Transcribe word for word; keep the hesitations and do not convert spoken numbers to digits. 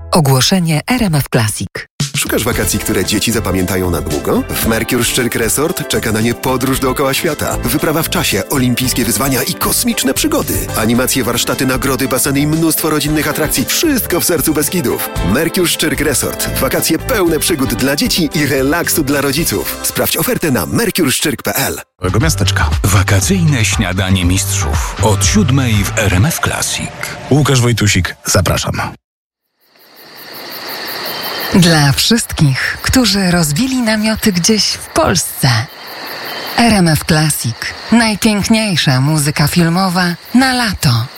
Ogłoszenie R M F Classic. Szukasz wakacji, które dzieci zapamiętają na długo? W Mercure Szczyrk Resort czeka na nie podróż dookoła świata. Wyprawa w czasie, olimpijskie wyzwania i kosmiczne przygody. Animacje, warsztaty, nagrody, baseny i mnóstwo rodzinnych atrakcji. Wszystko w sercu Beskidów. Mercure Szczyrk Resort. Wakacje pełne przygód dla dzieci i relaksu dla rodziców. Sprawdź ofertę na mercure szczyrk kropka p l. Małego miasteczka. Wakacyjne śniadanie mistrzów. Od siódmej w R M F Classic. Łukasz Wojtusik, zapraszam. Dla wszystkich, którzy rozbili namioty gdzieś w Polsce. R M F Classic. Najpiękniejsza muzyka filmowa na lato.